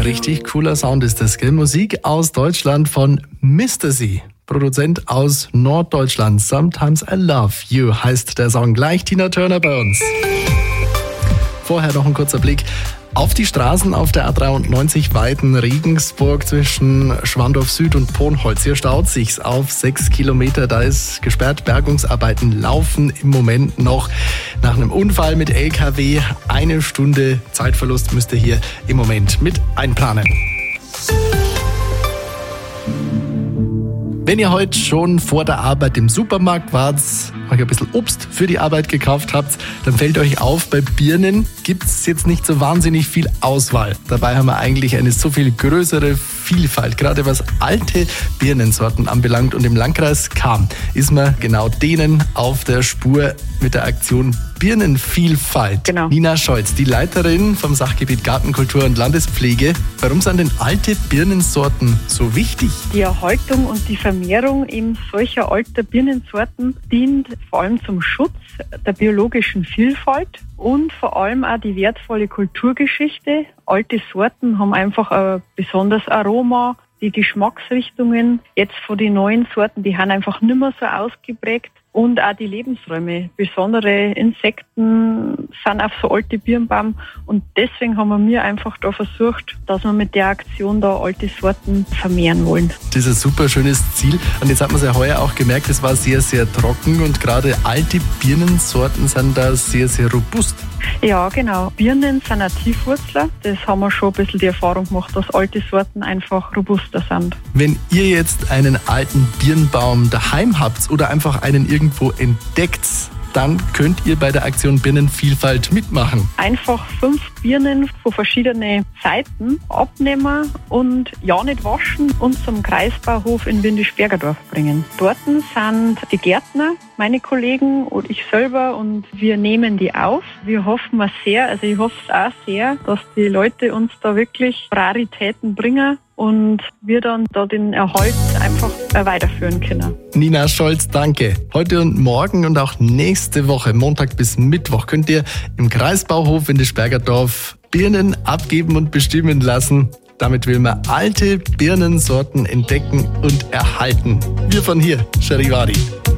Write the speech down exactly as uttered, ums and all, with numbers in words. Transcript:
Richtig cooler Sound ist das, gell? Musik aus Deutschland von Mister C. Produzent aus Norddeutschland. Sometimes I Love You heißt der Song. Gleich Tina Turner bei uns. Vorher noch ein kurzer Blick auf die Straßen auf der A dreiundneunzig Weiden-Regensburg zwischen Schwandorf Süd und Ponholz. Hier staut sich's auf sechs Kilometer. Da ist gesperrt. Bergungsarbeiten laufen im Moment noch. Nach einem Unfall mit L K W eine Stunde Zeitverlust müsst ihr hier im Moment mit einplanen. Wenn ihr heute schon vor der Arbeit im Supermarkt wart, euch ein bisschen Obst für die Arbeit gekauft habt, dann fällt euch auf, bei Birnen gibt's jetzt nicht so wahnsinnig viel Auswahl. Dabei haben wir eigentlich eine so viel größere Vielfalt. Gerade was alte Birnensorten anbelangt. Und im Landkreis Cham ist man genau denen auf der Spur mit der Aktion Birnenvielfalt. Genau. Nina Scholz, die Leiterin vom Sachgebiet Gartenkultur und Landespflege. Warum sind denn alte Birnensorten so wichtig? Die Erhaltung und die Vermehrung eben solcher alter Birnensorten dient vor allem zum Schutz der biologischen Vielfalt und vor allem auch die wertvolle Kulturgeschichte. Alte Sorten haben einfach ein besonderes Aroma, die Geschmacksrichtungen jetzt von den neuen Sorten, die haben einfach nicht mehr so ausgeprägt. Und auch die Lebensräume. Besondere Insekten sind auf so alte Birnbaum. Und deswegen haben wir mir einfach da versucht, dass wir mit der Aktion da alte Sorten vermehren wollen. Das ist ein super schönes Ziel. Und jetzt hat man es ja heuer auch gemerkt, es war sehr, sehr trocken. Und gerade alte Birnensorten sind da sehr, sehr robust. Ja, genau. Birnen sind ein Tiefwurzler. Das haben wir schon ein bisschen die Erfahrung gemacht, dass alte Sorten einfach robuster sind. Wenn ihr jetzt einen alten Birnbaum daheim habt oder einfach einen irgendwo entdeckt, dann könnt ihr bei der Aktion Birnenvielfalt mitmachen. Einfach fünf Birnen von verschiedenen Seiten abnehmen und ja nicht waschen und zum Kreisbauhof in Windisch-Bergerdorf bringen. Dort sind die Gärtner, meine Kollegen und ich selber und wir nehmen die auf. Wir hoffen es sehr, also ich hoffe es auch sehr, dass die Leute uns da wirklich Raritäten bringen und wir dann da den Erhalt einfach weiterführen können. Nina Scholz, danke. Heute und morgen und auch nächste Woche, Montag bis Mittwoch, könnt ihr im Kreisbauhof in Windisch-Bergerdorf Birnen abgeben und bestimmen lassen. Damit will man alte Birnensorten entdecken und erhalten. Wir von hier, Charivari.